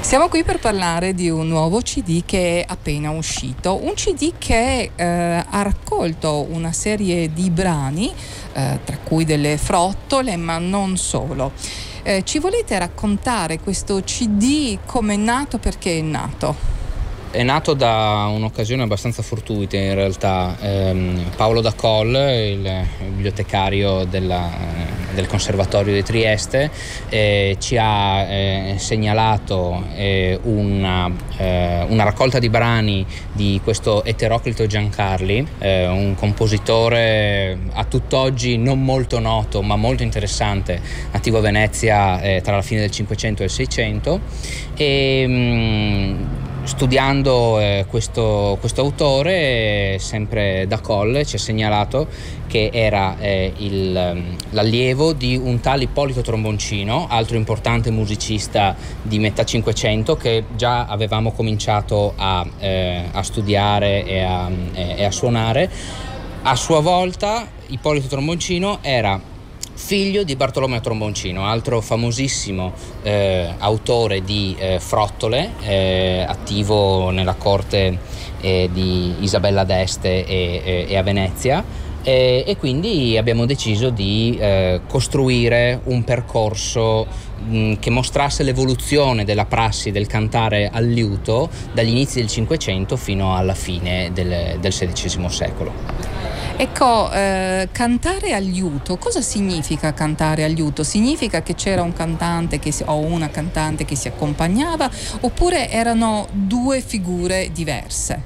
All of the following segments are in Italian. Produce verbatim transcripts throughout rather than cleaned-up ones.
Siamo qui per parlare di un nuovo C D che è appena uscito, un C D che eh, ha raccolto una serie di brani, eh, tra cui delle frottole, ma non solo. Eh, ci volete raccontare questo C D, come è nato, perché è nato? È nato da un'occasione abbastanza fortuita in realtà. ehm, Paolo Dacol, il bibliotecario della, del Conservatorio di Trieste, eh, ci ha eh, segnalato eh, una, eh, una raccolta di brani di questo Eteroclito Giancarli, eh, un compositore a tutt'oggi non molto noto ma molto interessante, attivo a Venezia eh, tra la fine del Cinquecento e il Seicento. E, mh, Studiando eh, questo, questo autore, eh, sempre Dacol ci ha segnalato che era eh, il, l'allievo di un tal Ippolito Tromboncino, altro importante musicista di metà Cinquecento che già avevamo cominciato a, eh, a studiare e a, e a suonare. A sua volta Ippolito Tromboncino era figlio di Bartolomeo Tromboncino, altro famosissimo eh, autore di eh, frottole, eh, attivo nella corte eh, di Isabella d'Este e, e, e a Venezia, e, e quindi abbiamo deciso di eh, costruire un percorso mh, che mostrasse l'evoluzione della prassi del cantare al liuto dagli inizi del Cinquecento fino alla fine del, del sedicesimo secolo. Ecco, eh, cantare al liuto, cosa significa cantare al liuto? Significa che c'era un cantante che si, o una cantante che si accompagnava, oppure erano due figure diverse?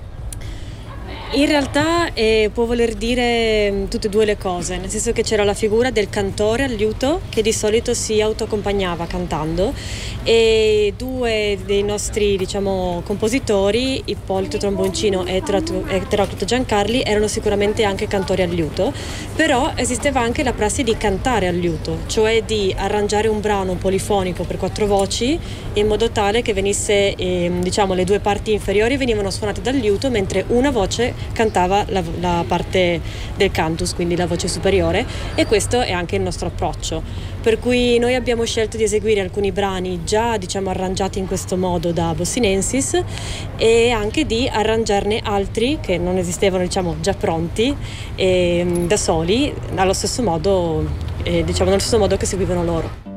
In realtà eh, può voler dire mh, tutte e due le cose, nel senso che c'era la figura del cantore al liuto che di solito si autoaccompagnava cantando, e due dei nostri, diciamo, compositori, Ippolito Tromboncino e Eteroclito Giancarli, erano sicuramente anche cantori al liuto, però esisteva anche la prassi di cantare al liuto, cioè di arrangiare un brano polifonico per quattro voci in modo tale che venisse, eh, diciamo, le due parti inferiori venivano suonate dal liuto mentre una voce cantava la, la parte del cantus, quindi la voce superiore, e questo è anche il nostro approccio, per cui noi abbiamo scelto di eseguire alcuni brani già, diciamo, arrangiati in questo modo da Bossinensis, e anche di arrangiarne altri che non esistevano, diciamo, già pronti e, da soli, allo stesso modo, eh, diciamo, nello stesso modo che seguivano loro.